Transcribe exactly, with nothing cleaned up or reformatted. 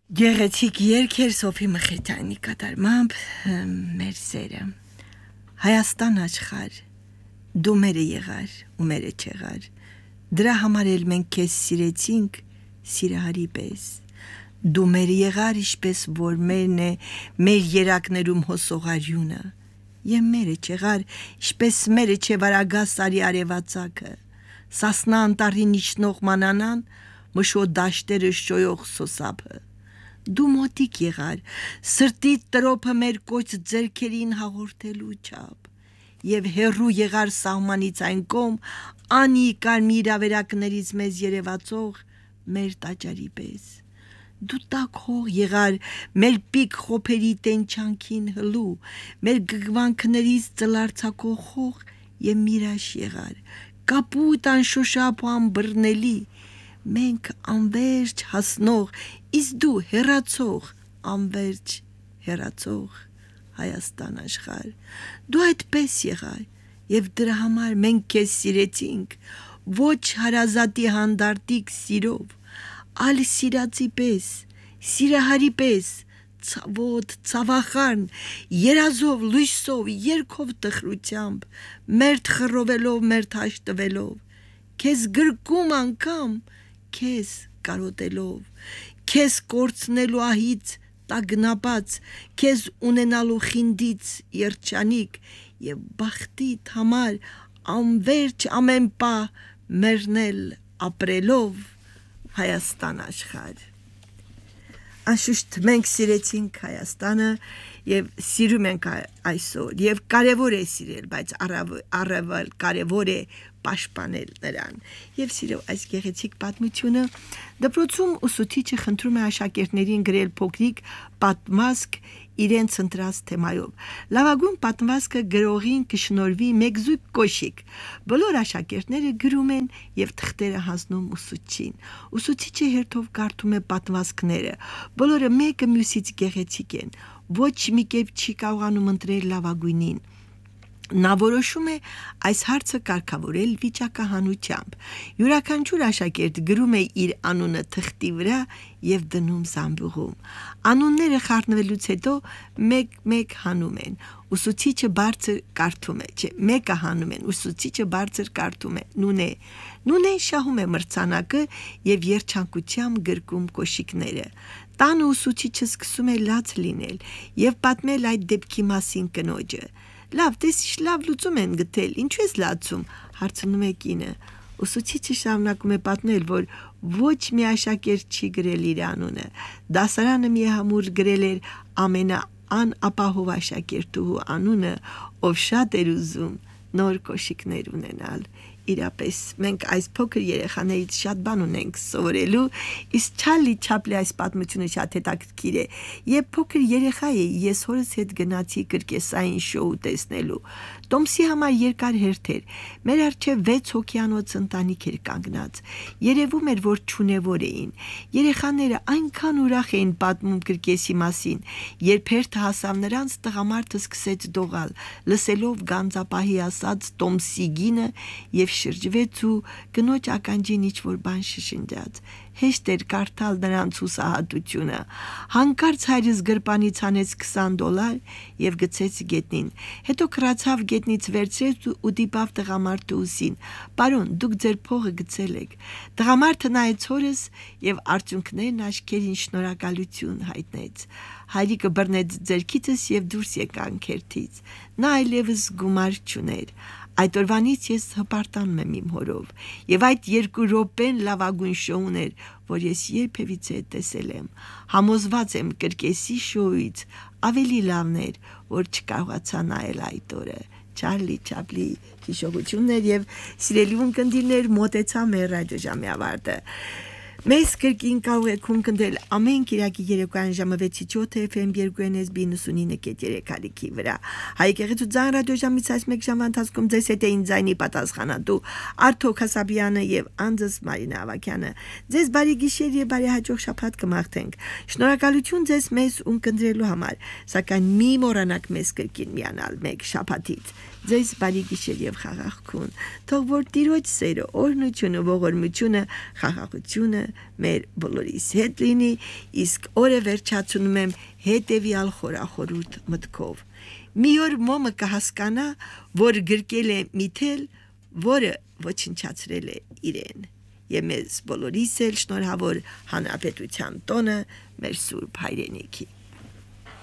Գեղեցիկ երգ էր Սոֆի Մխիթյանի կատարմամբ մեր սերը Հայաստան աշխարհ դու մերը եղար ու մերը չեղար դրա համար էլ մենք քեզ սիրեցինք սիրահարի պես դու մերը եղար ինչպես որ մերն է մեր երակներում հոսողարյունը եւ մերը չեղար ինչպես մերը չէ վարագաս արի արևածագը սասնա անտառին իջնող մանանան մշո դաշտերը շոյող սոսափը Դու մոտիկ եղար, սրտի տրոփը մեր կոչ ձերքերին հաղորդելու չափ, և հեռու եղար սահմանից այն կողմ, անի կարմիր ավերակներից մեզ երևացող մեր տաճարի պես։ Դու տաք հող եղար մեր պիկ խոփերի տենչանքին հլու, մեր գգվանքներից ծլարձակող հող և միրաշ եղար, կապույտ անշոշափ ու անբռնելի, մենք անվերջ հասնող, իսկ դու հեռացող, անվերջ հեռացող Հայաստան աշխարհ, դու այդպես եղար, և դրա համար մենք քեզ սիրեցինք, ոչ հարազատի հանդարտիկ սիրով, այլ սիրածի պես, սիրահարի պես, ցավոտ, ցավախառն, երազով, լույսով, երգով տխրությամբ, մերթ խռովելով, մերթ հաշտվելով, քեզ գրկում անգամ, քեզ կարոտելով, քեզ կորցնելու ահից տագնապած, քեզ ունենալու խինդից երջանիկ և բախտիդ համար անվերջ ամեն պահ մեռնել ապրելով Հայաստան աշխարհ։ Անշուշտ մենք սիրեցինք Հայաստանը և սիրում ենք այսօր և կարևոր է սիրել, բայց առավել կարևոր է պաշտպանել նրան։ Եվ սիրո այս գեղեցիկ պատմությունը դպրոցում ուսուցիչը խնդրում է աշակերտներին գրել փոքրիկ պատմվածք իրենց ընտրած թեմայով։ Լավագույն պատմվածքը գրողին կշնորհվի մեկ զույգ կոշիկ։ Բոլոր աշակերտները գրում են և թղթերը հանձնում ուսուցչին։ Ուսուցիչը հերթով կարդում է պատմվածքները։ Բոլորը մեկը մյուսից գեղեցիկ են։ Ոչ մի կերպ չի կարողանում ընտրել լավագույնին։ Նա որոշում է այս հարցը կարգավորել վիճակահանությամբ։ Յուրաքանչյուր աշակերտ գրում է իր անունը թղթի վրա և դնում զամբյուղում։ Անունները խառնվելուց հետո մեկ-մեկ հանում են։ Ուսուցիչը բարձր կարդում է, չէ, մեկը հանում են, ուսուցիչը բարձր կարդում է, նունե։ Նունեն շահում է մրցանակը և երջանկությամբ գրկում կոշիկները։ Տանը ուսուցիչը սկսում է լաց լինել և պատմել այդ դեպքի մասին կնոջը։ Լավ, տեսիշ, լավ լուծում են գտել, ինչու ես լացում, հարցնում է կինը։ Ուսուցիչը շարունակում է պատմել, որ ոչ մի աշակերտ չի գրել իր անունը։ Դասարանը միահամուռ գրել էր ամենաանապահով աշակերտուհու անունը, ով շատ էր ուզում նոր կոշիկներ ունենալ։ Իրապես մենք այս փոքր երեխաներից շատ բան ունենք սովորելու, իսկ Չարլի Չապլի այս պատմությունը շատ հետաքրքիր է։ Երբ փոքր երեխա էի, ես հորս հետ գնացի կրկեսային շոու տեսնելու։ Տոմսի համար երկար հերթ էր։ Մեր առջև վեց հոգյանոց ընտանիք էր կանգնած։ Երևում էր, որ չունևոր էին։ Երեխաները այնքան ուրախ էին պատմում կրկեսի մասին։ Երբ հերթը հասավ նրանց, տղամարդը սկսեց դողալ, լսելով գանձապահի ասած Տոմսի գինը և շրջվեց ու կնոջ ականջին ինչ-որ բան շշնջաց։ Հեշտ էր կարդալ նրանց հուսահատությունը։ Հանկարծ հայրս գրպանից հանեց քսան դոլար և գցեց գետնին։ Հետո քռացավ գետնից վերցրեց ու դիպավ տղամարդու ուսին։ Պարոն, դուք ձեր փողը գցել եք։ Տղամարդը նայեց հորս և արդյունքներն աչքերին շնորհակալություն հայտնեց։ Հայրիկը բռնեց ձեռքիցս և դուրս եկանք հերթից։ Նա այլևս գումար չուներ։ Այդ օրվանից ես հպարտանում եմ իմ հորով, և այդ երկու րոպեն լավագույն շոուն էր, որ ես երբևիցե տեսել եմ։ Համոզված եմ կրկեսի շոուից ավելի լավն էր, որ չկարողացա նայել այդ օրը։ Չարլի Չապլի հիշողություններ և սիրելի ունկնդիրներ, մոտեցա մեր ռադիոժամի ավարտը։ Մեզ կրկին կարող եք ունկնդրել ամեն կիրակի երեկոյան ժամը վեցից յոթ Էֆ Էմ երկու Էն Էս նինety-nine point three հալիքի վրա։ Հայկեղեցու ձայն ռադիոժամից այս մեկ ժամվա ընթացքում ձեզ հետ էին ձայնի պատասխանատու Արթուր Խասաբյանը և անձս Մարինա Ավագյանը։ Ձեզ բարի գիշեր և բարի հաջող շաբաթ կմաղթենք։ Շնորհակալություն ձեզ մեզ ունկնդրելու համար, սակայն մի մոռանաք մեզ կրկին միանալ մեկ շաբաթից։ Ձեզ բարի գիշեր և խաղաղություն։ Թող որ Տիրոջ սերը, օրհնությունը, ողորմությունը, խաղաղությունը մեր բոլորիս հետ լինի, իսկ օրը վերջացնում եմ հետևյալ խորախորհուրդ մտքով։ Մի օր մոմը կհասկանա, որ գրկել է մի թել, որը ոչնչացրել է իրեն։ Եվ մեզ բոլորիս էլ շնորհավոր Հանրապետության տոնը մեր Սուրբ հայրենիքի։